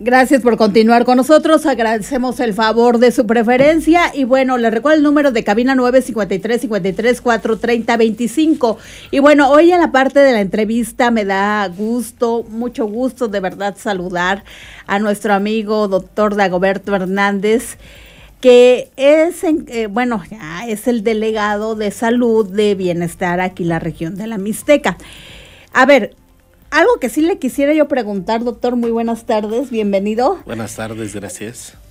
Gracias por continuar con nosotros, agradecemos el favor de su preferencia y bueno, les recuerdo el número de cabina 953-53-430-25 y bueno, hoy en la parte de la entrevista me da gusto, mucho gusto de verdad saludar a nuestro amigo doctor Dagoberto Hernández, que es, es el delegado de salud de bienestar aquí en la región de la Mixteca. A ver, algo que sí le quisiera yo preguntar, doctor, muy buenas tardes, bienvenido. Buenas tardes, gracias.